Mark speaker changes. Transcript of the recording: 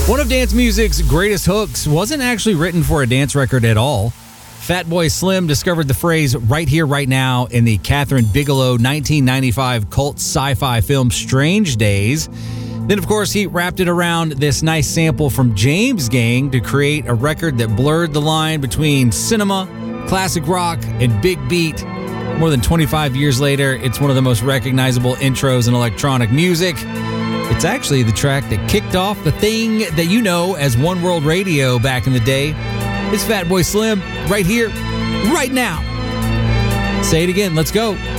Speaker 1: One of dance music's greatest hooks wasn't actually written for a dance record at all. Fatboy Slim discovered the phrase "right here, right now" in the Catherine Bigelow 1995 cult sci-fi film Strange Days. Then, of course, he wrapped it around this nice sample from James Gang to create a record that blurred the line between cinema, classic rock, and big beat. More than 25 years later, it's one of the most recognizable intros in electronic music. It's actually the track that kicked off the thing that you know as One World Radio back in the day. It's Fatboy Slim, right here, right now. Say it again, let's go.